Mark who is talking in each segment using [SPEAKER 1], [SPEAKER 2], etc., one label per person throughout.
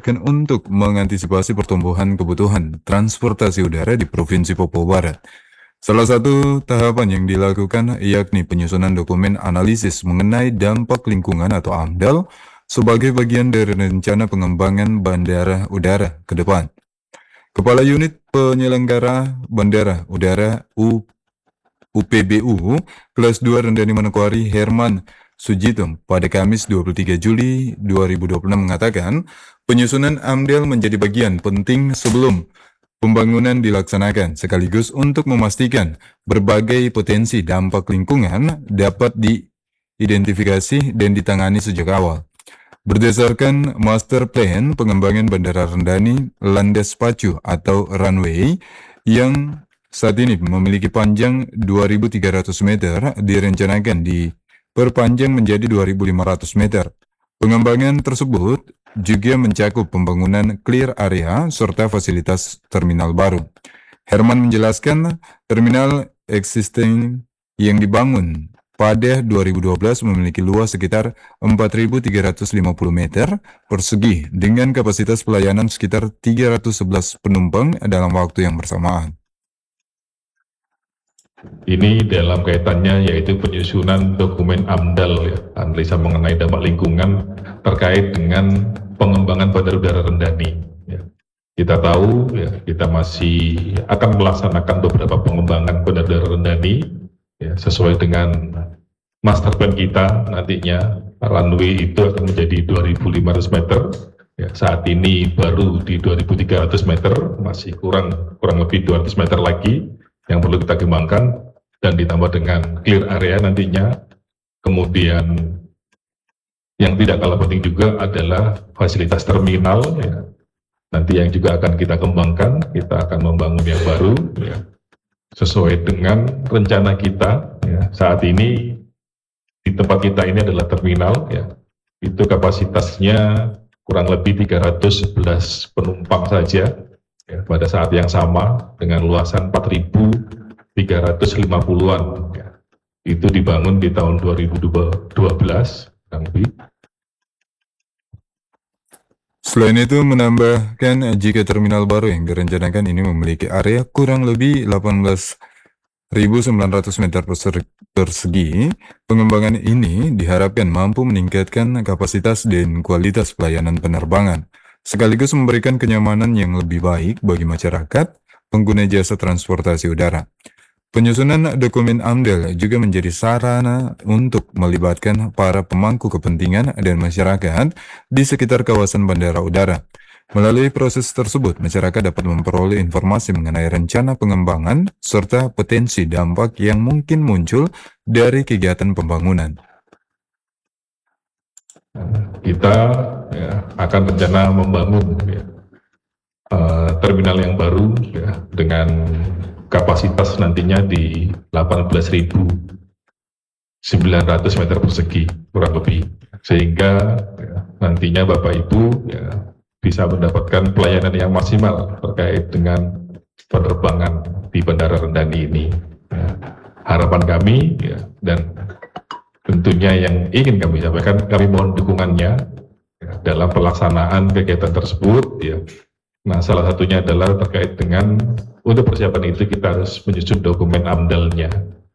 [SPEAKER 1] dibuatkan untuk mengantisipasi pertumbuhan kebutuhan transportasi udara di Provinsi Papua Barat. Salah satu tahapan yang dilakukan yakni penyusunan dokumen analisis mengenai dampak lingkungan atau AMDAL sebagai bagian dari rencana pengembangan bandara udara ke depan. Kepala Unit Penyelenggara Bandara Udara UPBU kelas 2 Rendani Manokwari Herman Sujitom pada Kamis 23 Juli 2026 mengatakan penyusunan AMDAL menjadi bagian penting sebelum pembangunan dilaksanakan sekaligus untuk memastikan berbagai potensi dampak lingkungan dapat diidentifikasi dan ditangani sejak awal. Berdasarkan Master Plan Pengembangan Bandara Rendani Landas Pacu atau runway yang saat ini memiliki panjang 2.300 meter direncanakan diperpanjang menjadi 2.500 meter. Pengembangan tersebut juga mencakup pembangunan clear area serta fasilitas terminal baru. Herman menjelaskan terminal existing yang dibangun pada 2012 memiliki luas sekitar 4.350 meter persegi dengan kapasitas pelayanan sekitar 311 penumpang dalam waktu yang bersamaan.
[SPEAKER 2] Ini dalam kaitannya yaitu penyusunan dokumen AMDAL, ya, analisa mengenai dampak lingkungan terkait dengan pengembangan Bandara Udara Rendani. Ya. Kita tahu ya, kita masih akan melaksanakan beberapa pengembangan Bandara Udara Rendani ya, sesuai dengan master plan kita. Nantinya runway itu akan menjadi 2.500 meter. Ya, saat ini baru di 2.300 meter, masih kurang lebih 200 meter lagi yang perlu kita kembangkan dan ditambah dengan clear area nantinya. Kemudian yang tidak kalah penting juga adalah fasilitas terminal ya. Nanti yang juga akan kita kembangkan, kita akan membangun yang baru ya, sesuai dengan rencana kita ya. Saat ini di tempat kita ini adalah terminal ya, itu kapasitasnya kurang lebih 311 penumpang saja ya, pada saat yang sama dengan luasan 4.350-an ya. Itu dibangun di tahun 2012 kurang lebih.
[SPEAKER 1] Selain itu menambahkan jika terminal baru yang direncanakan ini memiliki area kurang lebih 18.900 meter persegi, pengembangan ini diharapkan mampu meningkatkan kapasitas dan kualitas pelayanan penerbangan, sekaligus memberikan kenyamanan yang lebih baik bagi masyarakat pengguna jasa transportasi udara. Penyusunan dokumen AMDAL juga menjadi sarana untuk melibatkan para pemangku kepentingan dan masyarakat di sekitar kawasan bandara udara. Melalui proses tersebut, masyarakat dapat memperoleh informasi mengenai rencana pengembangan serta potensi dampak yang mungkin muncul dari kegiatan pembangunan.
[SPEAKER 2] Kita ya, akan rencana membangun ya, terminal yang baru ya, dengan kapasitas nantinya di 18.900 meter persegi kurang lebih, sehingga ya, nantinya Bapak Ibu ya, bisa mendapatkan pelayanan yang maksimal terkait dengan penerbangan di Bandara Rendani ini. Ya, harapan kami ya, dan tentunya yang ingin kami sampaikan, kami mohon dukungannya ya, dalam pelaksanaan kegiatan tersebut. Ya. Nah, salah satunya adalah terkait dengan untuk persiapan itu kita harus menyusun dokumen AMDAL-nya.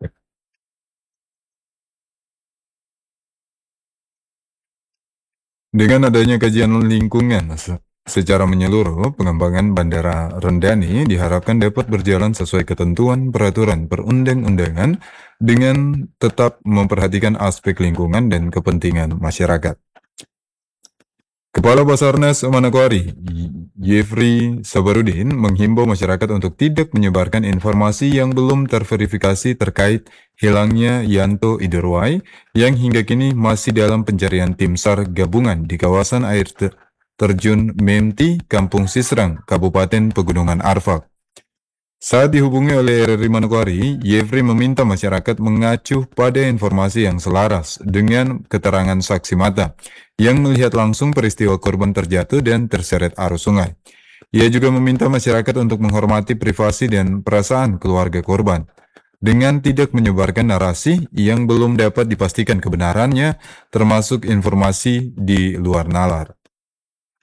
[SPEAKER 1] Dengan adanya kajian lingkungan secara menyeluruh, pengembangan Bandara Rendani diharapkan dapat berjalan sesuai ketentuan peraturan perundang-undangan dengan tetap memperhatikan aspek lingkungan dan kepentingan masyarakat. Kepala Basarnas Manokwari, Yefri Sabarudin, menghimbau masyarakat untuk tidak menyebarkan informasi yang belum terverifikasi terkait hilangnya Yanto Idorwai yang hingga kini masih dalam pencarian tim SAR gabungan di kawasan air terjun Memti, Kampung Sisrang, Kabupaten Pegunungan Arfak. Saat dihubungi oleh RRI Manokwari, Yefri meminta masyarakat mengacu pada informasi yang selaras dengan keterangan saksi mata yang melihat langsung peristiwa korban terjatuh dan terseret arus sungai. Ia juga meminta masyarakat untuk menghormati privasi dan perasaan keluarga korban, dengan tidak menyebarkan narasi yang belum dapat dipastikan kebenarannya, termasuk informasi di luar nalar.